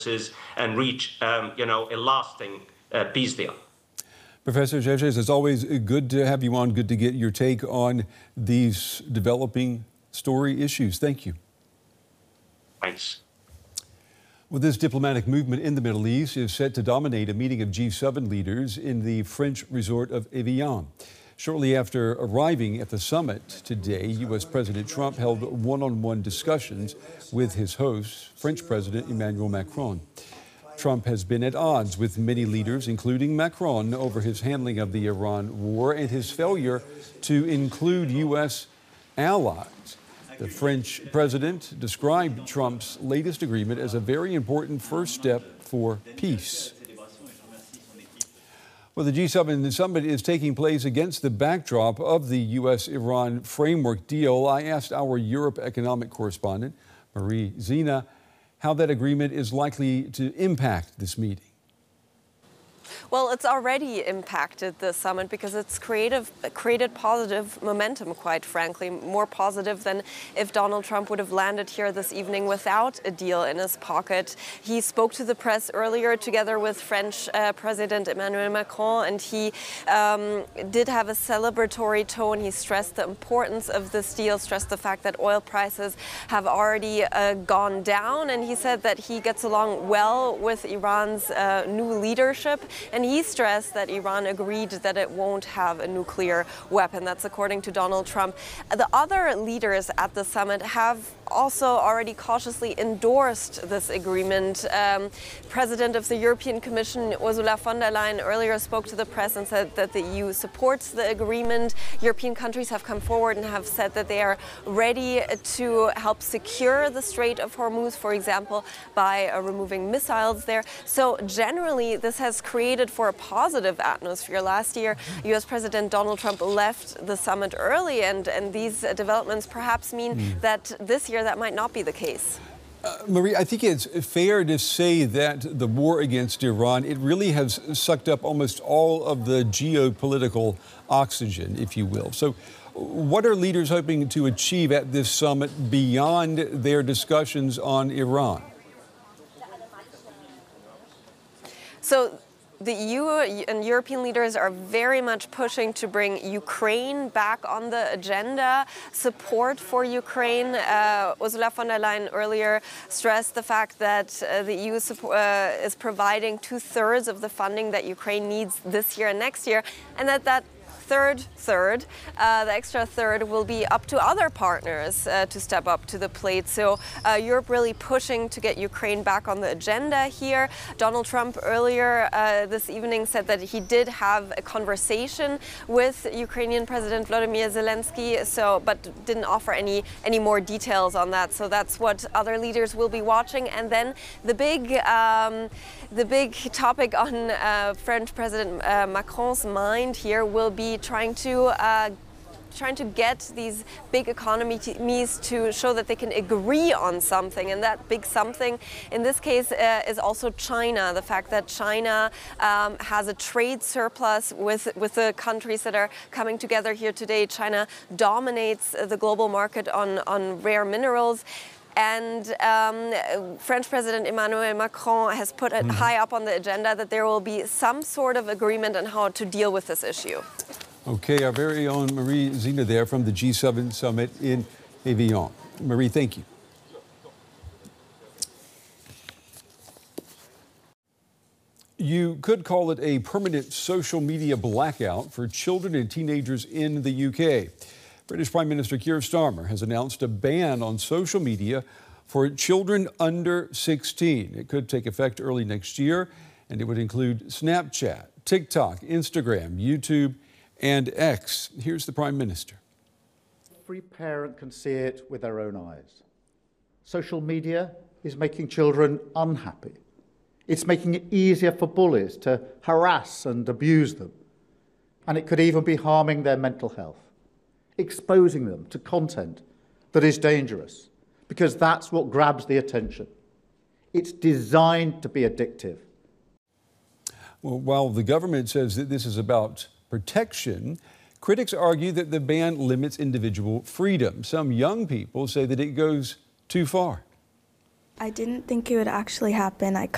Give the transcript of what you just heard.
and reach, a lasting peace deal. Professor Gerges, it's always good to have you on, good to get your take on these developing story issues. Thank you. Thanks. Well, this diplomatic movement in the Middle East is set to dominate a meeting of G7 leaders in the French resort of Evian. Shortly after arriving at the summit today, U.S. President Trump held one-on-one discussions with his host, French President Emmanuel Macron. Trump has been at odds with many leaders, including Macron, over his handling of the Iran war and his failure to include U.S. allies. The French president described Trump's latest agreement as a very important first step for peace. Well, the G7 summit is taking place against the backdrop of the U.S.-Iran framework deal. I asked our Europe economic correspondent, Marie Zina, how that agreement is likely to impact this meeting. Well, it's already impacted the summit because it's created positive momentum, quite frankly, more positive than if Donald Trump would have landed here this evening without a deal in his pocket. He spoke to the press earlier together with French President Emmanuel Macron, and he did have a celebratory tone. He stressed the importance of this deal, stressed the fact that oil prices have already gone down, and he said that he gets along well with Iran's new leadership. And he stressed that Iran agreed that it won't have a nuclear weapon. That's according to Donald Trump. The other leaders at the summit have also already cautiously endorsed this agreement. President of the European Commission, Ursula von der Leyen, earlier spoke to the press and said that the EU supports the agreement. European countries have come forward and have said that they are ready to help secure the Strait of Hormuz, for example, by removing missiles there. So generally, this has created for a positive atmosphere. Last year, U.S. President Donald Trump left the summit early, and these developments perhaps mean that this year that might not be the case. Marie, I think it's fair to say that the war against Iran, it really has sucked up almost all of the geopolitical oxygen, if you will. So what are leaders hoping to achieve at this summit beyond their discussions on Iran? So the EU and European leaders are very much pushing to bring Ukraine back on the agenda, support for Ukraine. Ursula von der Leyen earlier stressed the fact that the EU is providing 2/3 of the funding that Ukraine needs this year and next year, and that the extra third will be up to other partners to step up to the plate. So Europe really pushing to get Ukraine back on the agenda here. Donald Trump earlier this evening said that he did have a conversation with Ukrainian President Volodymyr Zelensky, but didn't offer any more details on that. So that's what other leaders will be watching. And then the big topic on French President Macron's mind here will be trying to get these big economies to show that they can agree on something. And that big something in this case is also China. The fact that China has a trade surplus with the countries that are coming together here today. China dominates the global market on rare minerals. And French President Emmanuel Macron has put it high up on the agenda that there will be some sort of agreement on how to deal with this issue. Okay, our very own Marie Zina there from the G7 summit in Evian. Marie, thank you. You could call it a permanent social media blackout for children and teenagers in the UK. British Prime Minister Keir Starmer has announced a ban on social media for children under 16. It could take effect early next year, and it would include Snapchat, TikTok, Instagram, YouTube, and X. Here's the Prime Minister. Every parent can see it with their own eyes. Social media is making children unhappy. It's making it easier for bullies to harass and abuse them. And it could even be harming their mental health, exposing them to content that is dangerous, because that's what grabs the attention. It's designed to be addictive. Well, while the government says that this is about protection, critics argue that the ban limits individual freedom. Some young people say that it goes too far. I didn't think it would actually happen. I